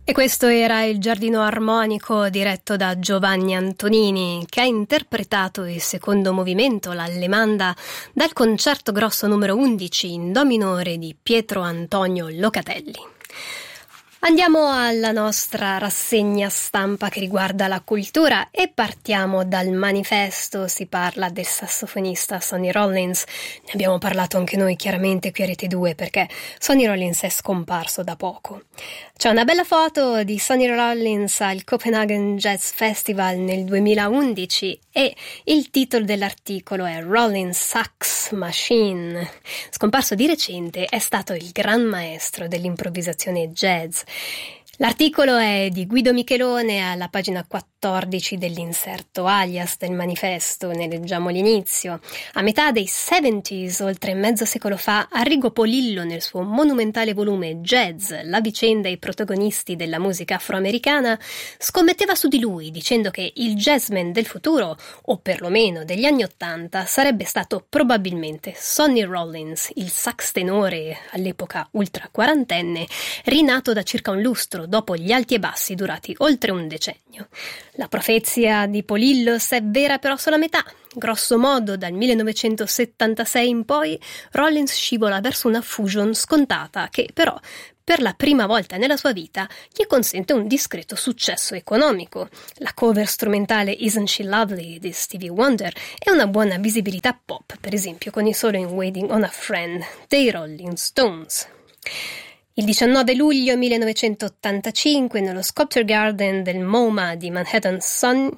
E questo era il Giardino Armonico diretto da Giovanni Antonini, che ha interpretato il secondo movimento, l'Allemanda, dal concerto grosso numero 11 in do minore di Pietro Antonio Locatelli. Andiamo alla nostra rassegna stampa che riguarda la cultura e partiamo dal manifesto. Si parla del sassofonista Sonny Rollins. Ne abbiamo parlato anche noi chiaramente qui a Rete 2 perché Sonny Rollins è scomparso da poco. C'è una bella foto di Sonny Rollins al Copenhagen Jazz Festival nel 2011 e il titolo dell'articolo è Rollins Sax Machine. Scomparso di recente, è stato il gran maestro dell'improvvisazione jazz. L'articolo è di Guido Michelone alla pagina 14 dell'inserto alias del manifesto, ne leggiamo l'inizio. A metà dei 70s, oltre mezzo secolo fa, Arrigo Polillo nel suo monumentale volume Jazz, la vicenda e i protagonisti della musica afroamericana, scommetteva su di lui dicendo che il jazzman del futuro, o perlomeno degli anni '80, sarebbe stato probabilmente Sonny Rollins, il sax tenore, all'epoca ultra quarantenne, rinato da circa un lustro dopo gli alti e bassi durati oltre un decennio. La profezia di Polillo è vera però solo a metà. Grosso modo, dal 1976 in poi, Rollins scivola verso una fusion scontata che però, per la prima volta nella sua vita, gli consente un discreto successo economico. La cover strumentale Isn't She Lovely di Stevie Wonder è una buona visibilità pop, per esempio con il solo in Waiting on a Friend dei Rolling Stones. Il 19 luglio 1985, nello Sculpture Garden del MoMA di Manhattan, Sonny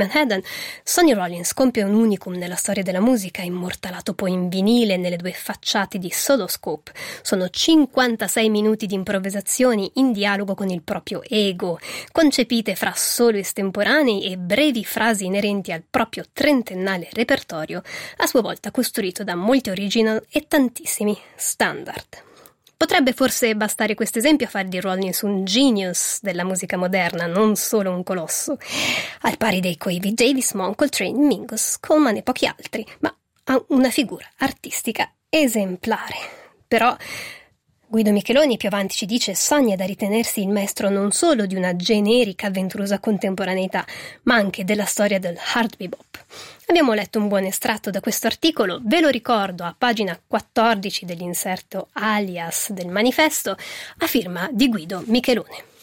Rollins compie un unicum nella storia della musica, immortalato poi in vinile nelle due facciate di Soloscope. Sono 56 minuti di improvvisazioni in dialogo con il proprio ego, concepite fra solo estemporanei e brevi frasi inerenti al proprio trentennale repertorio, a sua volta costruito da molti original e tantissimi standard. Potrebbe forse bastare questo esempio a far di Rollins un genius della musica moderna, non solo un colosso, al pari dei coevi Davis, Monk, Coltrane, Mingus, Coleman e pochi altri, ma ha una figura artistica esemplare. Però Guido Micheloni più avanti ci dice Sonny è da ritenersi il maestro non solo di una generica avventurosa contemporaneità, ma anche della storia del hard bebop. Abbiamo letto un buon estratto da questo articolo, ve lo ricordo a pagina 14 dell'inserto alias del manifesto, a firma di Guido Michelone.